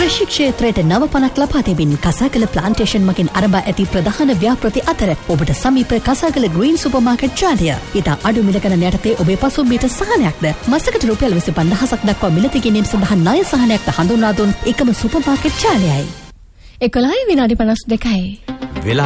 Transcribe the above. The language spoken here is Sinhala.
කෘෂි ක්ෂේත්‍රයට නව පණක් ලබා දෙමින් කසාකල ප්ලාන්ටේෂන් මගින් අරඹා ඇති ප්‍රධාන ව්‍යාපෘති අතර ඔබට සමීප කසාකල ග්‍රීන් සුපර්මාකට් ජාලය. ඊට අඩු මිල ගණන් යටතේ ඔබේ පසුම්බියට සහනයක්ද මාසකට රුපියල් 25000ක් දක්වා මිලදී ගැනීම සඳහා ණය සහනයක්ද හඳුන්වා දුන් එකම සුපර්මාකට් ජාලයයි. 11 විනාඩි 52යි.